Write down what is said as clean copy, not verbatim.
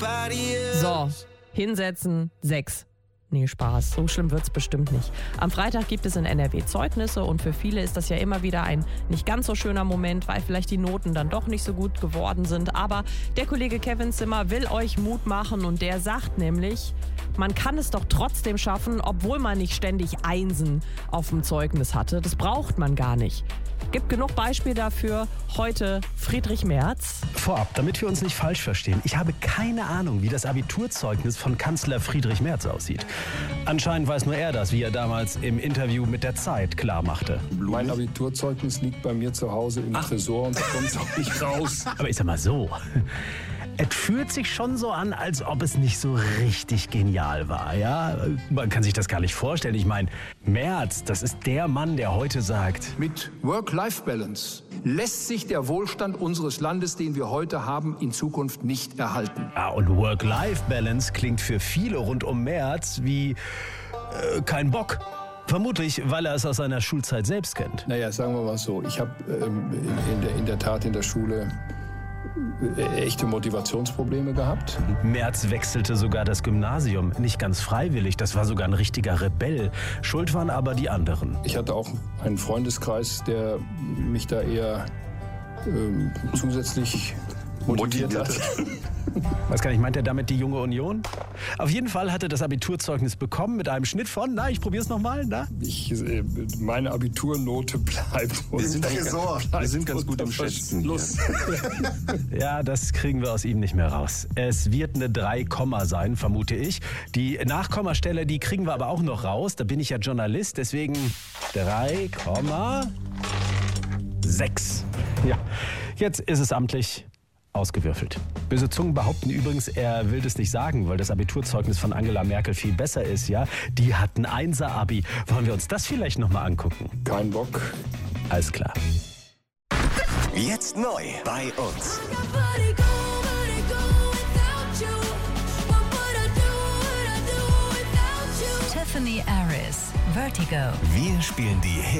So, hinsetzen, 6. Nee, Spaß. So schlimm wird's bestimmt nicht. Am Freitag gibt es in NRW Zeugnisse und für viele ist das ja immer wieder ein nicht ganz so schöner Moment, weil vielleicht die Noten dann doch nicht so gut geworden sind. Aber der Kollege Kevin Zimmer will euch Mut machen und der sagt nämlich, man kann es doch trotzdem schaffen, obwohl man nicht ständig Einsen auf dem Zeugnis hatte. Das braucht man gar nicht. Gibt genug Beispiele dafür. Heute Friedrich Merz. Vorab, damit wir uns nicht falsch verstehen, ich habe keine Ahnung, wie das Abiturzeugnis von Kanzler Friedrich Merz aussieht. Anscheinend weiß nur er das, wie er damals im Interview mit der Zeit klar machte. Mein Abiturzeugnis liegt bei mir zu Hause im Tresor und da kommt es auch nicht raus. Aber ich sag mal so, es fühlt sich schon so an, als ob es nicht so richtig genial war, ja? Man kann sich das gar nicht vorstellen. Ich meine, Merz, das ist der Mann, der heute sagt: Mit Work-Life-Balance lässt sich der Wohlstand unseres Landes, den wir heute haben, in Zukunft nicht erhalten. Ja, und Work-Life-Balance klingt für viele rund um Merz wie kein Bock. Vermutlich, weil er es aus seiner Schulzeit selbst kennt. Naja, sagen wir mal so, ich habe in der Tat in der Schule echte Motivationsprobleme gehabt. Merz wechselte sogar das Gymnasium, nicht ganz freiwillig, das war sogar ein richtiger Rebell. Schuld waren aber die anderen. Ich hatte auch einen Freundeskreis, der mich da eher zusätzlich motiviert hat. Was kann ich, meint er damit die Junge Union? Auf jeden Fall hatte das Abiturzeugnis bekommen mit einem Schnitt von, ich probier's nochmal, meine Abiturnote bleibt. Wir sind ganz gut im Schätzen. Ja, das kriegen wir aus ihm nicht mehr raus. Es wird eine 3, sein, vermute ich. Die Nachkommastelle, die kriegen wir aber auch noch raus. Da bin ich ja Journalist, deswegen 3,6. Ja, jetzt ist es amtlich ausgewürfelt. Böse Zungen behaupten übrigens, er will das nicht sagen, weil das Abiturzeugnis von Angela Merkel viel besser ist, ja? Die hat ein 1er-Abi. Wollen wir uns das vielleicht nochmal angucken? Kein Bock. Alles klar. Jetzt neu bei uns. Tiffany Aris, Vertigo. Wir spielen die Hits